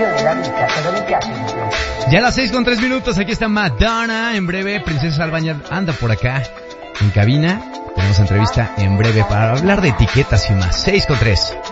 precio de la vista. Pero ¿de qué haces? Ya a las 6:03, aquí está Madonna. En breve, Princesa Salvaña anda por acá en cabina. Tenemos entrevista en breve para hablar de etiquetas y más. 6:03.